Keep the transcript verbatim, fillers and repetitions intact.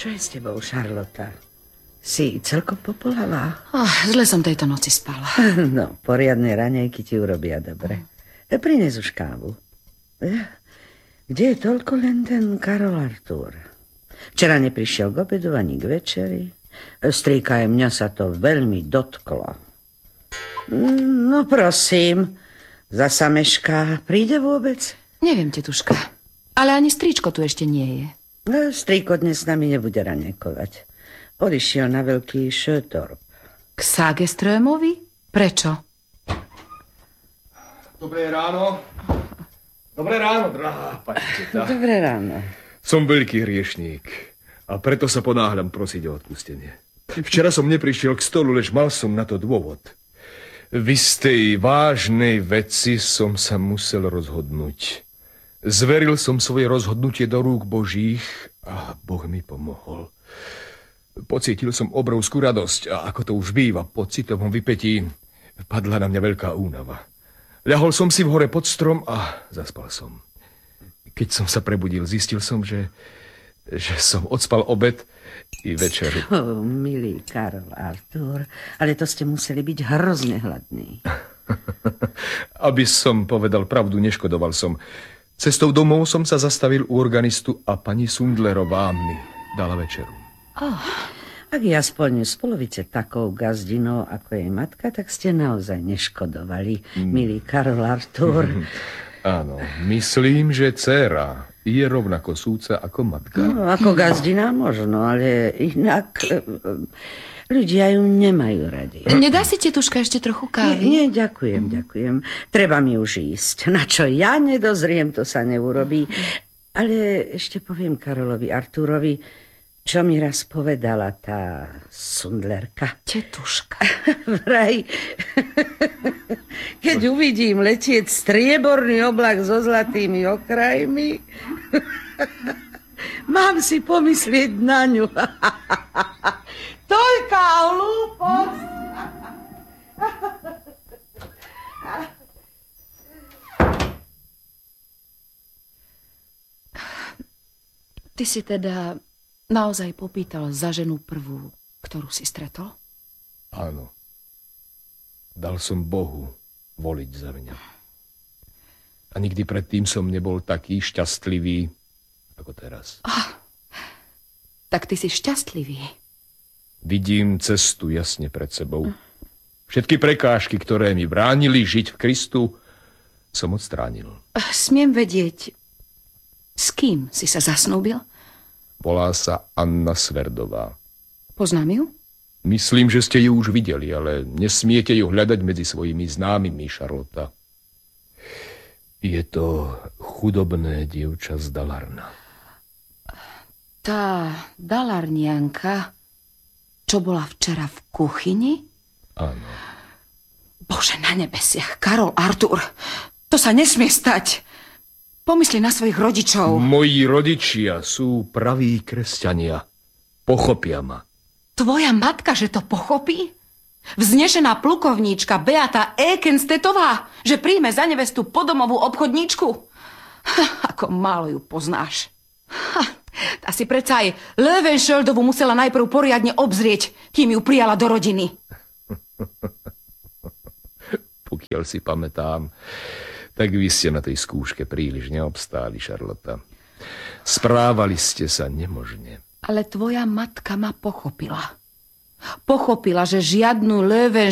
Čo je s tebou, Charlotta? Si celkom popolavá? Oh, zle som tejto noci spala. No, poriadne raňajky ti urobia dobre. E, prines už kávu. E, kde je toľko len ten Karol Artúr? Včera neprišiel k obedu ani k večeri. Strýka, aj mňa sa to veľmi dotklo. No prosím, zasa mešká. Príde vôbec? Neviem, tetuška. Ale ani strýčko tu ešte nie je. No, strýko dnes s nami nebude raňajkovať. Odišiel na veľký Šötorp. K Sageströmovi? Prečo? Dobré ráno. Dobré ráno, drahá pani teta. Dobré ráno. Som veľký hriešník a preto sa ponáhľam prosiť o odpustenie. Včera som neprišiel k stolu, lež mal som na to dôvod. V istej vážnej veci som sa musel rozhodnúť. Zveril som svoje rozhodnutie do rúk Božích a Boh mi pomohol. Pocítil som obrovskú radosť a ako to už býva po citovom vypätí, padla na mňa veľká únava. Ľahol som si v hore pod strom a zaspal som. Keď som sa prebudil, zistil som, že, že som odspal obed i večeru. Oh, milý Karol Artúr, ale to ste museli byť hrozne hladní. Aby som povedal pravdu, neškodoval som. Cestou domov som sa zastavil u organistu a pani Sundlerová mi dala večeru. Oh, ak je aspoň z polovice takou gazdinou, ako jej matka, tak ste naozaj neškodovali, mm. milý Karol Artúr. Áno, myslím, že dcéra je rovnako súca ako matka. No, ako gazdina možno, ale inak ľudia ju nemajú radi. Nedá si, tetuška, ešte trochu kávy? Nie, nie, ďakujem, ďakujem. Treba mi už ísť. Na čo ja nedozriem, to sa neurobí. Ale ešte poviem Karolovi Artúrovi, čo mi raz povedala tá Sundlerka. Tetuška. Vraj, keď uvidím letieť strieborný oblak so zlatými okrajmi, mám si pomyslieť na ňu. Toľká hlúposť. Ty si teda naozaj popýtal za ženu prvú, ktorú si stretol? Áno. Dal som Bohu voliť za mňa. A nikdy predtým som nebol taký šťastlivý, ako teraz. Oh, tak ty si šťastlivý. Vidím cestu jasne pred sebou. Všetky prekážky, ktoré mi bránili žiť v Kristu, som odstránil. Smiem vedieť, s kým si sa zasnúbil? Volá sa Anna Sverdová. Poznám ju? Myslím, že ste ju už videli, ale nesmiete ju hľadať medzi svojimi známymi, Charlotta. Je to chudobné dievča z Dalarna. Tá Dalarnianka, čo bola včera v kuchyni? Áno. Bože, na nebesiach, Karol Artúr, to sa nesmie stať. Pomysli na svojich rodičov. Moji rodičia sú praví kresťania. Pochopia ma. Tvoja matka, že to pochopí? Vznešená plukovníčka Beata Ekenstetová, že príjme za nevestu podomovú obchodníčku? Ha, ako málo ju poznáš. Ha, tá si predsa aj Löwenschöldovu musela najprv poriadne obzrieť, kým ju prijala do rodiny. Pokiaľ si pamätám, tak vy ste na tej skúške príliš neobstáli, Charlotta. Správali ste sa nemožne. Ale tvoja matka ma pochopila. Pochopila, že žiadnu Löwen